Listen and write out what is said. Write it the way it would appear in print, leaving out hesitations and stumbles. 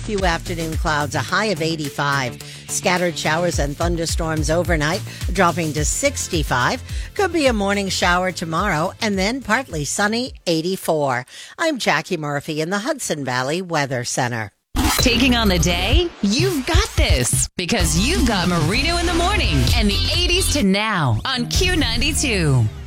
Few afternoon clouds, a high of 85. Scattered showers and thunderstorms overnight, dropping to 65. Could be a morning shower tomorrow, and then partly sunny, 84. I'm Jackie Murphy in the Hudson Valley Weather Center. Taking on the day? You've got this because you've got Marino in the morning and the 80s to now on Q92.